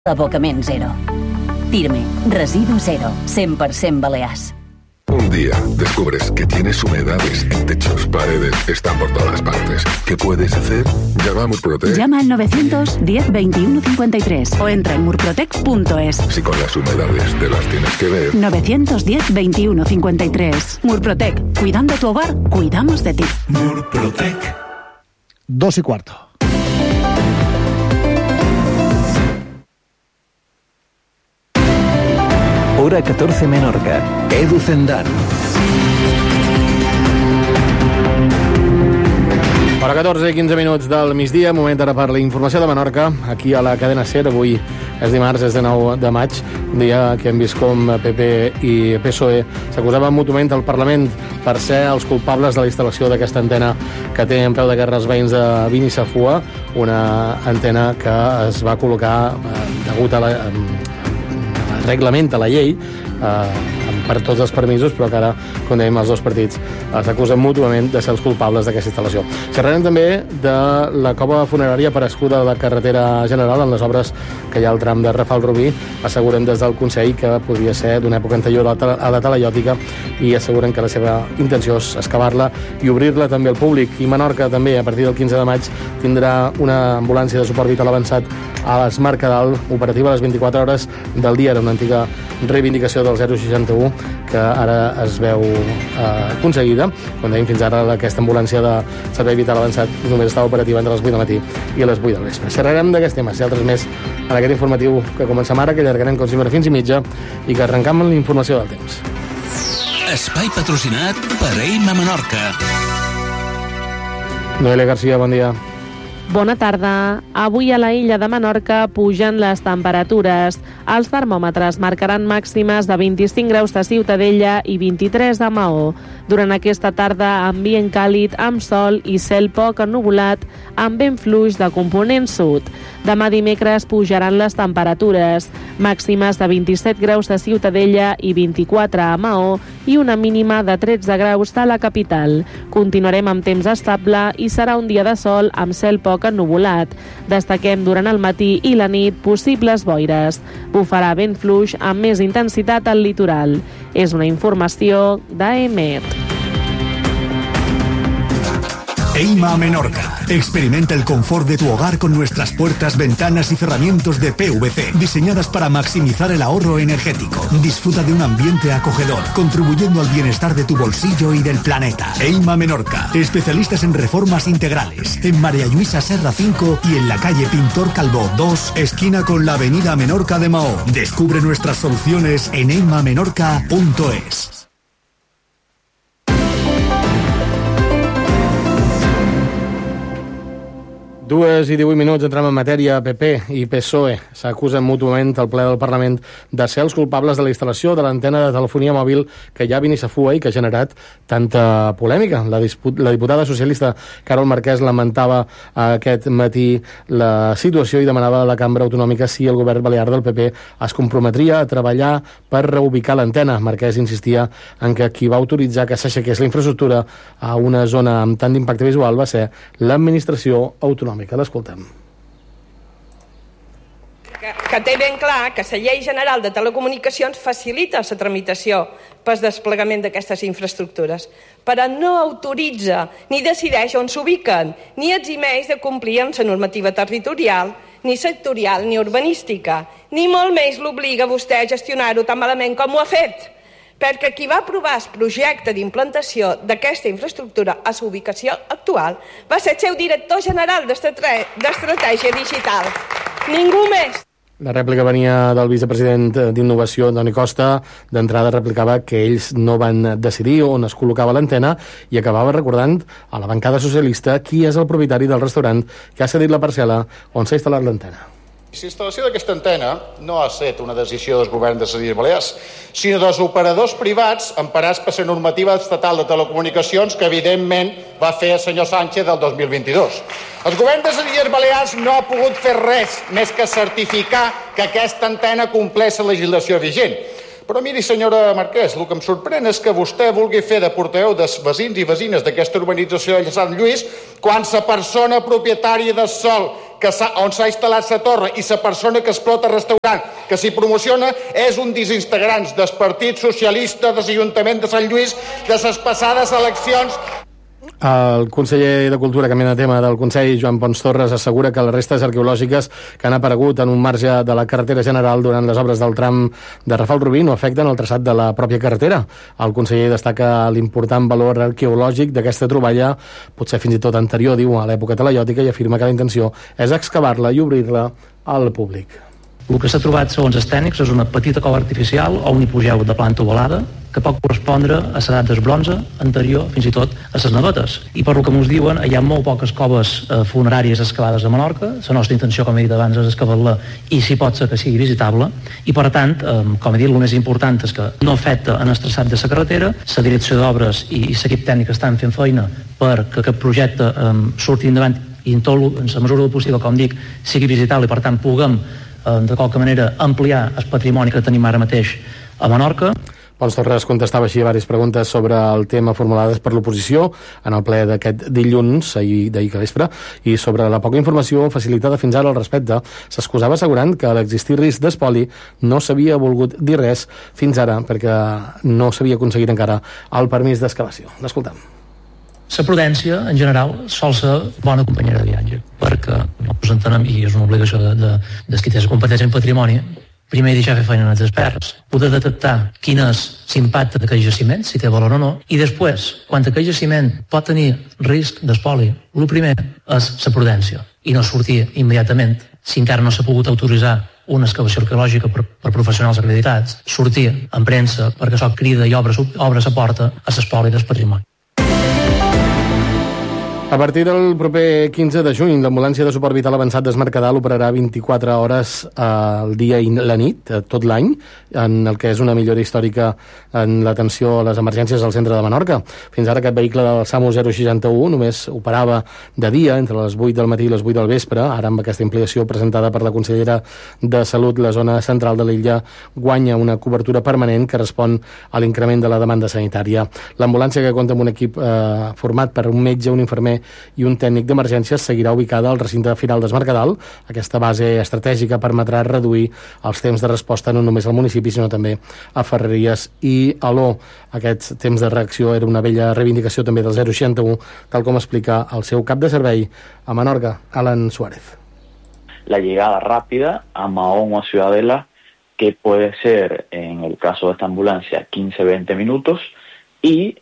Abocament zero. Tirme, residu cero, 100% Balears. Un día descubres que tienes humedades en techos, paredes, están por todas partes. ¿Qué puedes hacer? Llama a Murprotec. Llama al 910 21 53 o entra en murprotec.es. Si con las humedades te las tienes que ver. 910 21 53. Murprotec. Cuidando tu hogar, cuidamos de ti. Murprotec. 2:15. Hora 14 Menorca. Edu Zendán. Hora 14 i 15 minuts del migdia, moment ara per la informació de Menorca, aquí a la cadena SER. Avui és dimarts, és de 9 de maig, un dia que hem vist com PP i PSOE s'acusaven mútuament al Parlament per ser els culpables de la instal·lació d'aquesta antena que té en peu de guerra els veïns de Binisafua, una antena que es va col·locar degut a la reglament, a la llei, per tots els permisos, però que ara, com dèiem, els dos partits s'acusen mútuament de ser els culpables d'aquesta instal·lació. Xerrarem també de la cova funerària apareguda a la carretera general en les obres que hi ha al tram de Rafal-Rubí. Asseguren des del Consell que podria ser d'una època anterior a la talaiòtica i asseguren que la seva intenció és excavar-la i obrir-la també al públic. I Menorca també, a partir del 15 de maig, tindrà una ambulància de suport vital avançat a les Mercadal, operativa a les 24 hores del dia. Era una antiga reivindicació del 061 que ara es veu aconseguida. Com dèiem, fins ara aquesta ambulància de servei vital avançat només estava operativa entre les 8 del matí i les 8 del vespre. Xerrarem d'aquests temes i altres més en aquest informatiu que comencem ara, que allargarem com sempre fins i mitja i que arrencam amb la informació del temps. Espai patrocinat per Eima Menorca. Noelia Garcia, bon dia. Bona tarda. Avui a la illa de Menorca pugen les temperatures. Els termòmetres marcaran màximes de 25 graus de Ciutadella i 23 de Maó. Durant aquesta tarda, ambient càlid amb sol i cel poc ennuvolat amb vent fluix de component sud. Demà dimecres pujaran les temperatures, màximes de 27 graus de Ciutadella i 24 a Maó i una mínima de 13 graus de la capital. Continuarem amb temps estable i serà un dia de sol amb cel poc ennuvolat. Destaquem durant el matí i la nit possibles boires. Bufarà vent fluix amb més intensitat al litoral. És una informació d'AEMET. Eima Menorca. Experimenta el confort de tu hogar con nuestras puertas, ventanas y cerramientos de PVC, diseñadas para maximizar el ahorro energético. Disfruta de un ambiente acogedor, contribuyendo al bienestar de tu bolsillo y del planeta. Eima Menorca. Especialistas en reformas integrales. En María Luisa Serra 5 y en la calle Pintor Calvó 2, esquina con la avenida Menorca de Maó. Descubre nuestras soluciones en eimamenorca.es. 2:18, entrem en matèria. PP i PSOE s'acusen mútuament al ple del Parlament de ser els culpables de la instal·lació de l'antena de telefonia mòbil que hi ha a Binisafua i que ha generat tanta polèmica. La diputada socialista Carol Marquès lamentava aquest matí la situació i demanava a la cambra autonòmica si el govern balear del PP es comprometria a treballar per reubicar l'antena. Marquès insistia en que qui va autoritzar que s'aixequés la infraestructura a una zona amb tant d'impacte visual va ser l'administració autonòmica. L'escoltem. Que té ben clar que la Llei General de Telecomunicacions facilita la tramitació pel desplegament d'aquestes infraestructures, però no autoritza ni decideix on s'ubiquen, ni eximeix de complir amb la normativa territorial, ni sectorial, ni urbanística, ni molt més l'obliga a vostè a gestionar-ho tan malament com ho ha fet, perquè qui va aprovar el projecte d'implantació d'aquesta infraestructura a la ubicació actual va ser el seu director general d'Estratègia Digital. Ningú més. La rèplica venia del vicepresident d'Innovació, Toni Costa. D'entrada replicava que ells no van decidir on es col·locava l'antena i acabava recordant a la bancada socialista qui és el propietari del restaurant que ha cedit la parcel·la on s'ha instal·lat l'antena. La instal·lació d'aquesta antena no ha estat una decisió del govern de les Illes Balears, sinó dels operadors privats emparats per la normativa estatal de telecomunicacions que, evidentment, va fer el senyor Sánchez del 2022. El govern de les Illes Balears no ha pogut fer res més que certificar que aquesta antena compleix la legislació vigent. Però miri, senyora Marquès, el que em sorprèn és que vostè vulgui fer de portaveu dels veïns i veïnes d'aquesta urbanització de Sant Lluís quan la persona propietària del sòl on s'ha instal·lat la torre i la persona que explota el restaurant que s'hi promociona és un dels integrants del Partit Socialista de l'Ajuntament de Sant Lluís de les passades eleccions. El conseller de Cultura, canviant de tema del Consell, Joan Pons Torres, assegura que les restes arqueològiques que han aparegut en un marge de la carretera general durant les obres del tram de Rafal-Rubí no afecten el traçat de la pròpia carretera. El conseller destaca l'important valor arqueològic d'aquesta troballa, potser fins i tot anterior, diu, a l'època talaiòtica, i afirma que la intenció és excavar-la i obrir-la al públic. El que s'ha trobat, segons els tècnics, és una petita cova artificial o un hipogeu de planta ovalada que pot correspondre a l'edat del bronze anterior, fins i tot a les navetes. I per lo que ens diuen, hi ha molt poques coves funeràries excavades a Menorca. La nostra intenció, com he dit abans, és excavar-la i si pot ser que sigui visitable. I per tant, com he dit, el més important és que no afecta en el traçat de la carretera. La direcció d'obres i l'equip tècnic estan fent feina perquè aquest projecte surti endavant i en la mesura del possible, com dic, sigui visitable i per tant puguem de qualque manera ampliar el patrimoni que tenim ara mateix a Menorca. Pons Torres contestava així a diverses preguntes sobre el tema formulades per l'oposició en el ple d'aquest dilluns, d'ahir que vespre, i sobre la poca informació facilitada fins ara al respecte. S'excusava assegurant que a l'existir risc d'espoli no s'havia volgut dir res fins ara perquè no s'havia aconseguit encara el permís d'excavació. L'escoltem. La prudència, en general, sol ser bona companyera de viatge, perquè ens entenem, i és una obligació de qui té la competència en patrimoni, primer deixar fer feina als experts, poder detectar quin és l'impacte d'aquell jaciment, si té valor o no, i després, quan aquell jaciment pot tenir risc d'espoli, el primer és la prudència, i no sortir immediatament, si encara no s'ha pogut autoritzar una excavació arqueològica per professionals acreditats, sortir en premsa perquè això crida i obre la porta a l'espoli del patrimoni. A partir del proper 15 de juny, l'ambulància de suport vital avançat d'Es Mercadal operarà 24 hores al dia i la nit, tot l'any, en el que és una millora històrica en l'atenció a les emergències al centre de Menorca. Fins ara aquest vehicle del SAMU 061 només operava de dia, entre les 8 del matí i les 8 del vespre. Ara, amb aquesta ampliació presentada per la consellera de Salut, la zona central de l'illa guanya una cobertura permanent que respon a l'increment de la demanda sanitària. L'ambulància, que compta amb un equip format per un metge, un infermer i un tècnic d'emergències, seguirà ubicada al recinte final d'Es Mercadal. Aquesta base estratègica permetrà reduir els temps de resposta no només al municipi, sinó també a Ferreries i Aló. Aquest temps de reacció era una vella reivindicació també del 061, tal com explica el seu cap de servei a Menorca, Alan Suárez. La llegada rápida a Mahón o a Ciudadela, que puede ser, en el caso de esta ambulancia, 15-20 minutos, y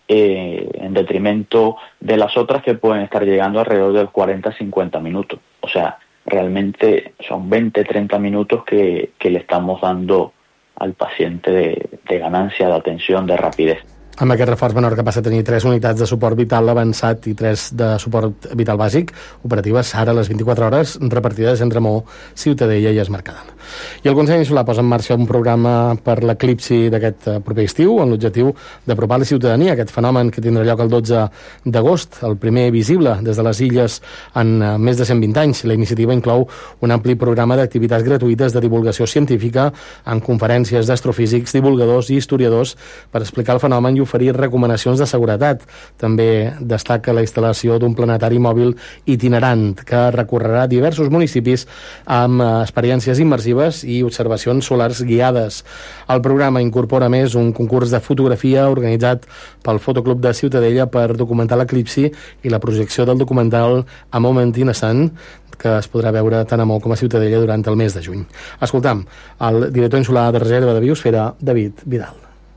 en detrimento de las otras que pueden estar llegando alrededor de 40-50 minutos. O sea, realmente son 20-30 minutos que le estamos dando al paciente de ganancia, de atención, de rapidez. Amb aquest reforç, Menorca passa a tenir 3 unitats de suport vital avançat i 3 de suport vital bàsic, operatives ara a les 24 hores, repartides entre Maó, Ciutadella i Es Mercadal. I el Consell Insular posa en marxa un programa per l'eclipsi d'aquest proper estiu, amb l'objectiu d'apropar la ciutadania a aquest fenomen que tindrà lloc el 12 d'agost, el primer visible des de les illes en més de 120 anys. La iniciativa inclou un ampli programa d'activitats gratuïtes de divulgació científica, amb conferències d'astrofísics, divulgadors i historiadors per explicar el fenomen i oferir recomanacions de seguretat. També destaca la instal·lació d'un planetari mòbil itinerant que recorrerà diversos municipis amb experiències immersives i observacions solars guiades. El programa incorpora més un concurs de fotografia organitzat pel Fotoclub de Ciutadella per documentar l'eclipsi i la projecció del documental A Moment in the Sun, que es podrà veure tant a Maó com a Ciutadella durant el mes de juny. Escoltam el director insular de reserva de Biosfera, David Vidal.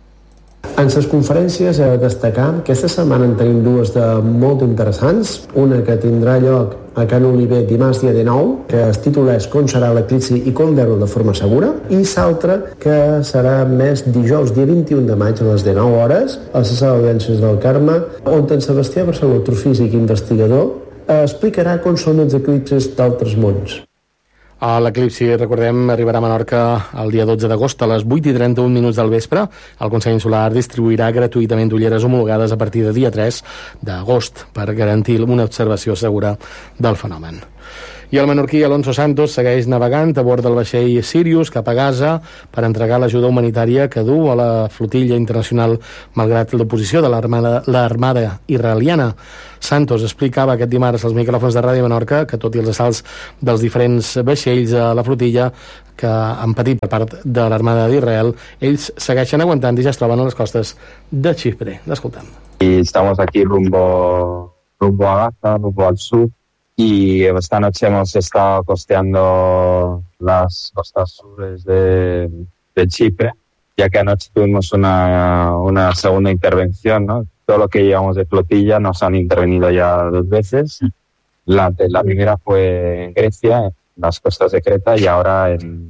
En les conferències a destacar que aquesta setmana en tenim dues de molt interessants. Una que tindrà lloc a Can Oliver dimarts dia 19, que es titula Com serà l'eclipsi i com veure-lo de forma segura, i l'altra que serà més dijous dia 21 de maig a les 19 hores a les Audiències del Carme, on en Sebastià Barceló, astrofísic i investigador, explicarà com són els eclipsis d'altres mons. L'eclipsi, recordem, arribarà a Menorca el dia 12 d'agost a les 8:31 del vespre. El Consell Insular distribuirà gratuïtament ulleres homologades a partir de dia 3 d'agost per garantir una observació segura del fenomen. I el menorquí Alonso Santos segueix navegant a bord del vaixell Sirius cap a Gaza per entregar l'ajuda humanitària que du a la flotilla internacional malgrat l'oposició de l'armada israeliana. Santos explicava aquest dimarts als micròfons de Ràdio Menorca que, tot i els assalts dels diferents vaixells a la flotilla que han patit per part de l'armada d'Israel, ells segueixen aguantant i ja es troben a les costes de Xipre. L'escoltem. Y estamos aquí rumbo a Gaza, rumbo al sur, y esta noche hemos estado costeando las costas sures de Chipre, ya que anoche tuvimos una segunda intervención, ¿no? Todo lo que llevamos de flotilla nos han intervenido ya 2 veces. La primera fue en Grecia, en las costas de Creta, y ahora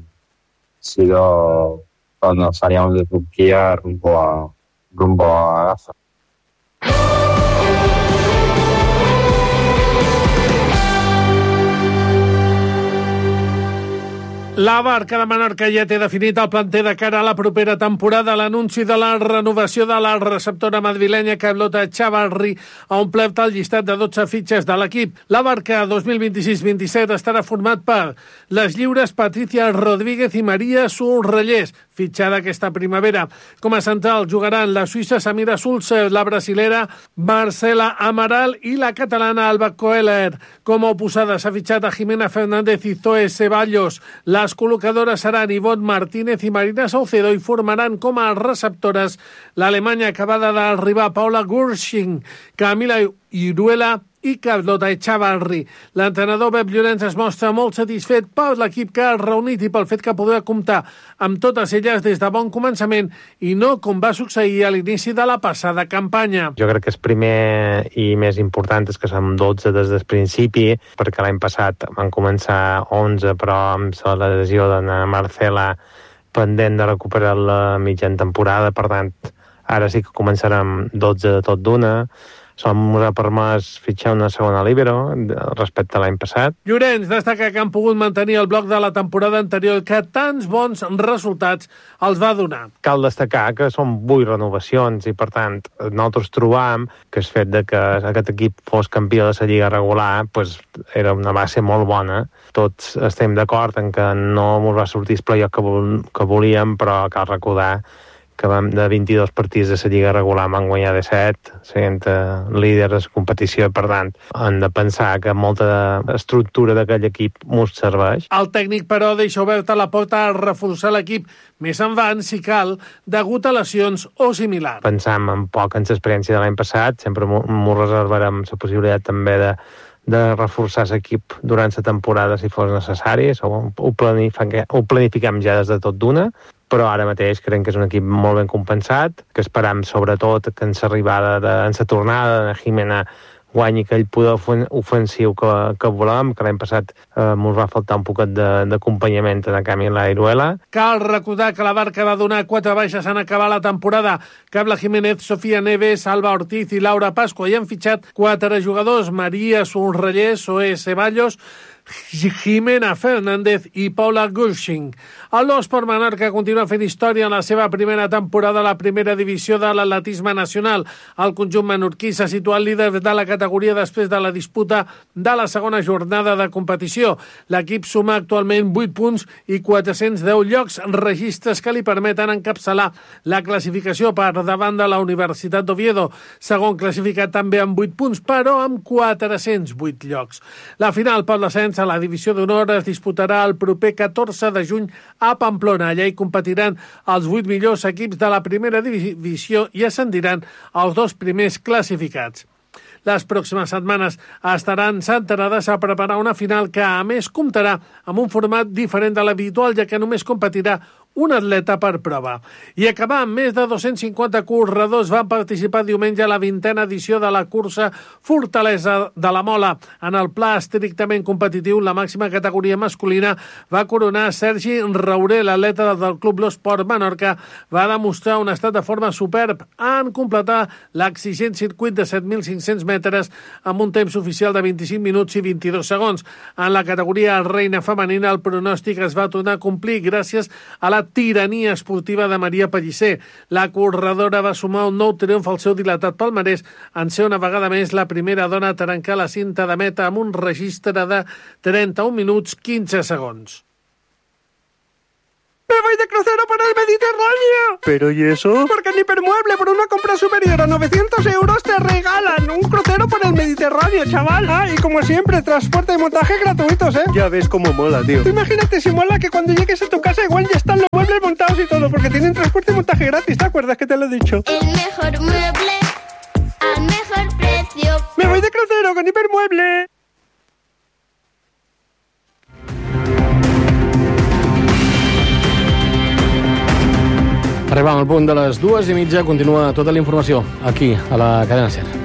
sido cuando salíamos de Turquía rumbo a Gaza. La Barca de Menorca ja té definit el planter de cara a la propera temporada. L'anunci de la renovació de la receptora madrilenya Carlota Chavarri ha omplert el llistat de 12 fitxes de l'equip. La Barca 2026-27 estarà format per les lliures Patricia Rodríguez i Maria Surrellés, fitxada aquesta primavera. Com a central jugaran la suïssa Samira Sulzer, la brasilera Marcela Amaral i la catalana Alba Coeller. Com a oposada s'ha fitxat a Jimena Fernández i Zoe Ceballos. Les col·locadores seran Ivonne Martínez i Marina Saucedo i formaran com a receptores l'alemanya acabada d'arribar Paula Gursching, Camila Iruela i Carlota Echavarri. L'entrenador Pep Llorenç es mostra molt satisfet per l'equip que ha reunit i pel fet que podrà comptar amb totes elles des de bon començament i no com va succeir a l'inici de la passada campanya. Jo crec que és primer i més important és que som 12 des del principi, perquè l'any passat van començar 11, però amb la lesió de Marcela pendent de recuperar la mitjana temporada, per tant, ara sí que començarem 12 de tot d'una. Som ha permès fitxar una segona líbero respecte a l'any passat. Llorenç destaca que han pogut mantenir el bloc de la temporada anterior que tants bons resultats els va donar. Cal destacar que són 8 renovacions i, per tant, nosaltres trobam que el fet de que aquest equip fos campió de la Lliga regular era una base molt bona. Tots estem d'acord en que no ens va sortir el playoff que volíem, però cal recordar que vam de 22 partits de la Lliga regular van guanyar de 7, sent líders de la competició, per tant, hem de pensar que molta estructura d'aquell equip mos serveix. El tècnic, però, deixa oberta la porta a reforçar l'equip més endavant, si cal, degut a lesions o similar. Pensam un poc en l'experiència de l'any passat, sempre m'ho reservarem la possibilitat també de reforçar l'equip durant la temporada si fos necessari. Ho planifiquem ja des de tot d'una, però ara mateix creiem que és un equip molt ben compensat, que esperam sobretot que en la tornada de Jimena guanyi aquell poder ofensiu que volem, que l'any passat ens va faltar un poquet d'acompanyament de Camila Iruela. Cal recordar que la Barca va donar 4 baixes en acabar la temporada. Carla Jiménez, Sofía Neves, Alba Ortiz i Laura Pascua i han fitxat 4 jugadors: Maria Surrellés, Zoe Ceballos, Jimena Fernández i Paula Gursching. El l'Esport Menorca continua fent història en la seva primera temporada a la primera divisió de l'atletisme nacional. El conjunt menorquí s'ha situat líder de la categoria després de la disputa de la segona jornada de competició. L'equip suma actualment 8 punts i 410 llocs, registres que li permeten encapçalar la classificació per davant de la Universitat d'Oviedo, segon classificat també amb 8 punts, però amb 408 llocs. La final per l'ascens a la divisió d'honor es disputarà el proper 14 de juny a Pamplona. Allà hi competiran els 8 millors equips de la primera divisió i ascendiran els 2 primers classificats. Les pròximes setmanes estaran centrades a preparar una final que, a més, comptarà amb un format diferent de l'habitual, ja que només competirà un atleta per prova. I acabar amb més de 250 corredors van participar diumenge a la 20a edició de la cursa Fortalesa de la Mola. En el pla estrictament competitiu, la màxima categoria masculina va coronar Sergi Rauré, l'atleta del Club L'Esport Menorca, va demostrar un estat de forma superb en completar l'exigent circuit de 7.500 metres amb un temps oficial de 25 minuts i 22 segons. En la categoria reina femenina, el pronòstic es va tornar a complir gràcies a la la tirania esportiva de Maria Pellicer. La corredora va sumar un nou triomf al seu dilatat palmarès en ser una vegada més la primera dona a trencar la cinta de meta amb un registre de 31 minuts 15 segons. ¡Me voy de crucero por el Mediterráneo! ¿Pero y eso? Porque en Hipermueble, por una compra superior a 900 euros, te regalan un crucero por el Mediterráneo, chaval. Ah, y como siempre, transporte y montaje gratuitos, ¿eh? Ya ves cómo mola, tío. Tú imagínate si mola que cuando llegues a tu casa igual ya están los muebles montados y todo, porque tienen transporte y montaje gratis, ¿te acuerdas que te lo he dicho? El mejor mueble al mejor precio. ¡Me voy de crucero con Hipermueble! Arribam al punt de les 2:30, continua tota la informació aquí, a la cadena SER.